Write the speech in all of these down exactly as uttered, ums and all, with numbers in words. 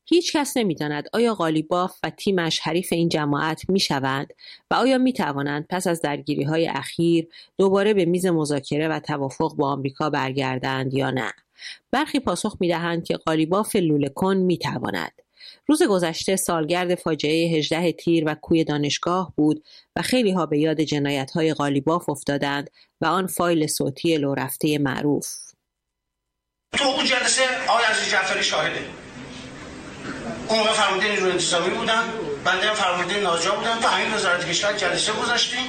هیچ کس نمی‌داند آیا قالیباف و تیمش حریف این جماعت می‌شوند و آیا می‌توانند پس از درگیری‌های اخیر دوباره به میز مذاکره و توافق با آمریکا برگردند یا نه. برخی پاسخ می‌دهند که قالیباف لوله‌کن می‌تواند. روز گذشته سالگرد فاجعه هجدهم تیر و کوی دانشگاه بود و خیلی ها به یاد جنایت‌های قالیباف افتادند و آن فایل صوتی لو رفته معروف. تو اون جلسه آقای عزیز جعفری شاهده. اون موقع فرمانده نیروی انتظامی بودن، بنده هم فرمانده ناجا بودم. تو همین وزارت کشور جلسه گذاشتیم.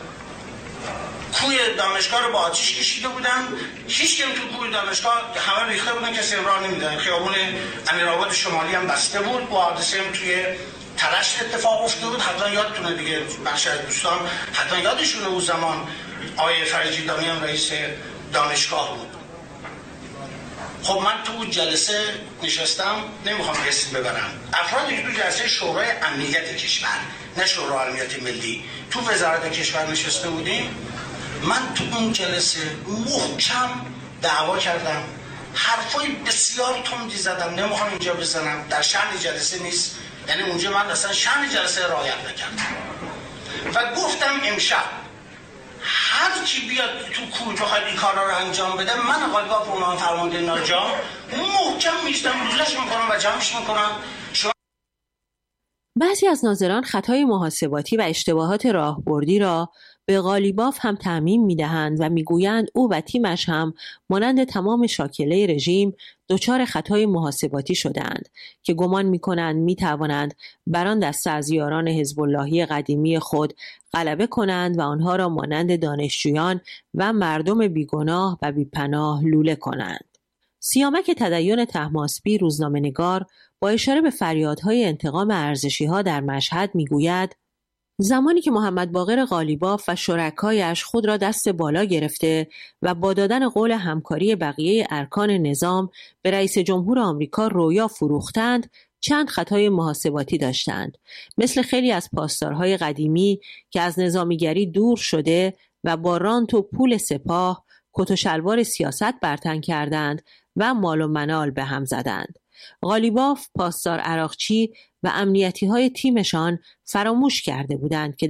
کوی دانشگاه رو با آتش کشیده بودن. هیچ کم تو کوی دانشگاه همه ریخته بودن، کسی راه نمیداد. خیابون امیرآباد شمالی هم بسته بود. با حادثه هم توی تلش اتفاق افتاده بود. حتما یادتونه دیگه، بخش از دوستان حتما یادشونه اون زمان آقای فرجی دامی هم رئیس دانشگاه بود. خب من تو جلسه نشستم، نمیخوام اسم ببرم، افرادی که تو جلسه شورای امنیت کشور، نه شورای امنیت ملی، تو وزارت کشور نشسته بودیم. من تو اون جلسه محکم دعوا کردم، حرفای بسیار تندی زدم، نمیخوام اینجا بزنم، در شأن جلسه نیست. یعنی اونجا من اصلا شأن جلسه رعایت نکردم و گفتم امشب هر کی بیاد تو کوی بخواد این کارا رو انجام بده، من قالیباف و من فرمانده ناجا محکم میستم، روزش میکنم و جمعش میکنم. شما بعضی از ناظران خطای محاسباتی و اشتباهات راهبردی را به قالیباف هم تعمیم می‌دهند و می‌گویند او و تیمش هم مانند تمام شاکله رژیم دچار خطای محاسباتی شدند که گمان می‌کنند می‌توانند بر آن دسته از یاران حزب اللهی قدیمی خود غلبه کنند و آنها را مانند دانشجویان و مردم بیگناه و بیپناه لوله کنند. سیامک تدین طهماسبی روزنامه‌نگار با اشاره به فریادهای انتقام ارزشی‌ها در مشهد می‌گوید زمانی که محمد باقر قالیباف و شرکایش خود را دست بالا گرفته و با دادن قول همکاری بقیه ارکان نظام به رئیس جمهور آمریکا رویا فروختند، چند خطای محاسباتی داشتند، مثل خیلی از پاسدارهای قدیمی که از نظامیگری دور شده و با رانت و پول سپاه کت و شلوار سیاست برتن کردند و مال و منال به هم زدند. قالیباف، پاسدار عراقچی و امنیتی های تیمشان فراموش کرده بودند که